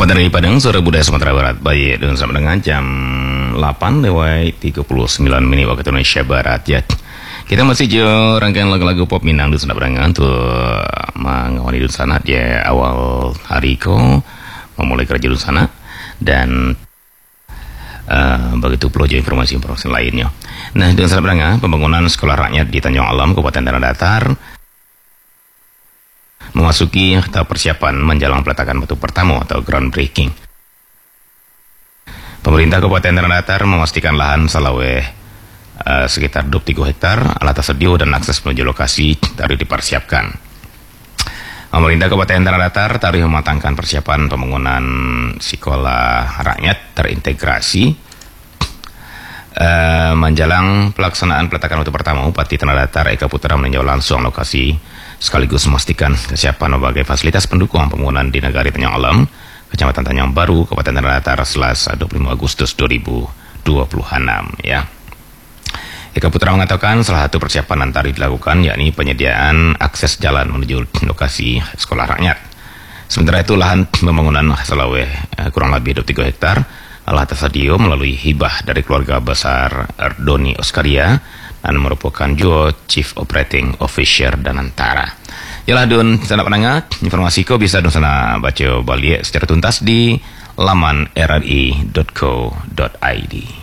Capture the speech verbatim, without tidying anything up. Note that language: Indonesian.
Kabupaten dari Padang, Sore Budaya Sumatera Barat. Baik, dan sama dengan jam delapan lewat tiga puluh sembilan menit waktu Indonesia Barat ya. Kita masih jo rangkaian lagu-lagu pop Minang di sana berangan tuh mengawali di sana dia awal hari ko memulai kerja di sana dan uh, begitu pula jo informasi-informasi lainnya. Nah, di sana berangan pembangunan sekolah rakyat di Tanjung Alam, Kabupaten Tanah Datar memasuki tahap persiapan menjelang peletakan batu pertama atau groundbreaking. Pemerintah Kabupaten Tanah Datar memastikan lahan Salawe uh, sekitar dua puluh tiga hektar alat tersedia dan akses menuju lokasi tadi dipersiapkan. Pemerintah Kabupaten Tanah Datar tadi mematangkan persiapan pembangunan sekolah rakyat terintegrasi uh, menjelang pelaksanaan peletakan batu pertama. Bupati Tanah Datar Eka Putra meninjau langsung lokasi sekaligus memastikan kesiapan berbagai fasilitas pendukung pembangunan di Negari Tanjung Alam, Kecamatan Tanjung Baru, Kabupaten Tanah Datar, Selasa dua puluh lima Agustus dua ribu dua puluh enam ya. Eka Putra mengatakan salah satu persiapan antara dilakukan yakni penyediaan akses jalan menuju lokasi sekolah rakyat. Sementara itu lahan pembangunan Salawe eh, kurang lebih dua puluh tiga hektar telah tersedia melalui hibah dari keluarga besar Erdoni Oskaria dan merupakan juga Chief Operating Officer dan antara. Yalah dun sana pendengar, informasi ko bisa dun sana baca balik secara tuntas di laman r r i dot co dot i d.